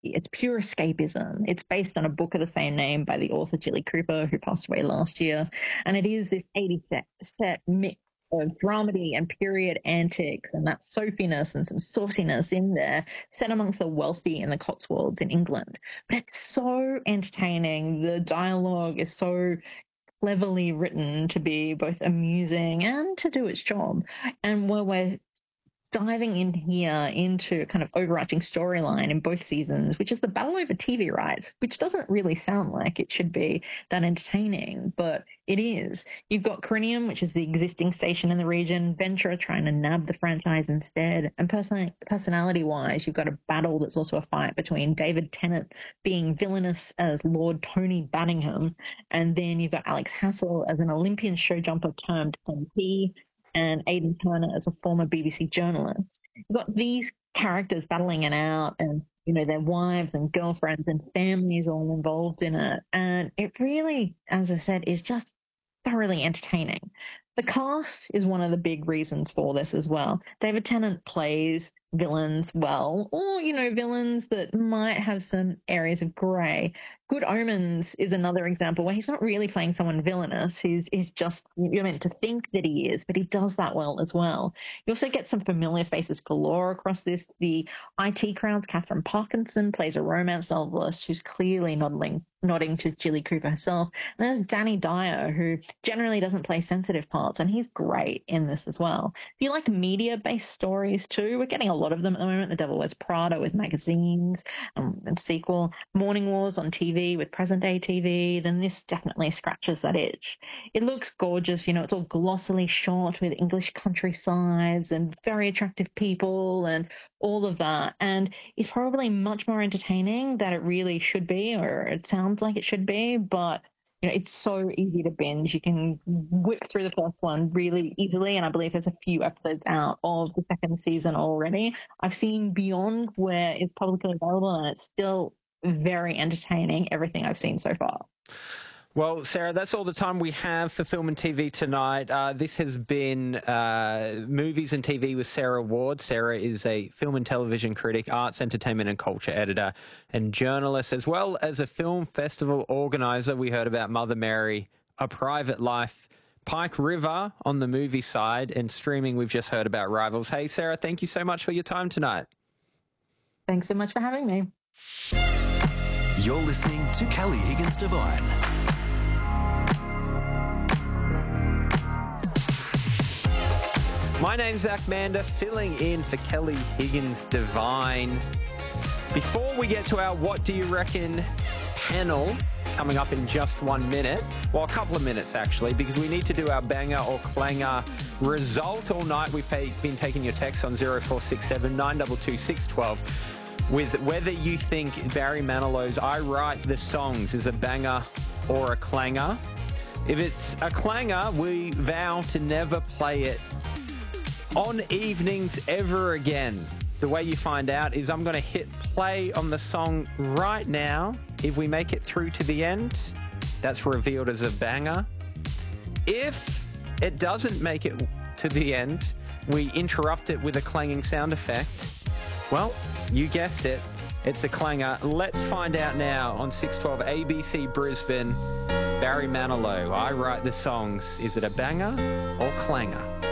it's pure escapism. It's based on a book of the same name by the author Jilly Cooper, who passed away last year. And it is this 80s set mix of dramedy and period antics and that soapiness and some sauciness in there, set amongst the wealthy in the Cotswolds in England. But it's so entertaining. The dialogue is so cleverly written to be both amusing and to do its job. And while we're diving in here into kind of overarching storyline in both seasons, which is the battle over TV rights, which doesn't really sound like it should be that entertaining, but it is. You've got Corinium, which is the existing station in the region, Ventura trying to nab the franchise instead, and personality-wise, you've got a battle that's also a fight between David Tennant being villainous as Lord Tony Banningham, and then you've got Alex Hassel as an Olympian show jumper termed MP, and Aidan Turner as a former BBC journalist. You've got these characters battling it out, and their wives and girlfriends and families all involved in it. And it really, as I said, is just thoroughly entertaining. The cast is one of the big reasons for this as well. David Tennant plays villains well, or, villains that might have some areas of grey. Good Omens is another example where he's not really playing someone villainous. He's just, you're meant to think that he is, but he does that well as well. You also get some familiar faces galore across this. The IT crowd's Catherine Parkinson plays a romance novelist who's clearly nodding to Jilly Cooper herself. And there's Danny Dyer, who generally doesn't play sensitive parts, and he's great in this as well. If you like media-based stories too, we're getting a lot of them at the moment. The Devil Wears Prada with magazines and sequel, Morning Wars on TV with present-day TV, then this definitely scratches that itch. It looks gorgeous, it's all glossily shot with English countrysides and very attractive people and all of that, and it's probably much more entertaining than it really should be, or it sounds like it should be, but it's so easy to binge. You can whip through the first one really easily, and I believe there's a few episodes out of the second season already. I've seen beyond where it's publicly available, and it's still very entertaining, everything I've seen so far. Well, Sarah, that's all the time we have for Film and TV tonight. This has been Movies and TV with Sarah Ward. Sarah is a film and television critic, arts, entertainment and culture editor and journalist, as well as a film festival organiser. We heard about Mother Mary, A Private Life, Pike River on the movie side, and streaming we've just heard about Rivals. Hey, Sarah, thank you so much for your time tonight. Thanks so much for having me. You're listening to Kelly Higgins Devine. My name's Zach Mander, filling in for Kelly Higgins Devine. Before we get to our What Do You Reckon panel, coming up in just 1 minute, well, a couple of minutes actually, because we need to do our banger or clanger result all night. We've been taking your texts on 0467 922 612 with whether you think Barry Manilow's I Write the Songs is a banger or a clanger. If it's a clanger, we vow to never play it on evenings ever again. The way you find out is I'm going to hit play on the song right now. If we make it through to the end, that's revealed as a banger. If it doesn't make it to the end, we interrupt it with a clanging sound effect. Well, you guessed it, it's a clanger. Let's find out now on 612 ABC Brisbane. Barry Manilow, I Write the Songs. Is it a banger or clanger?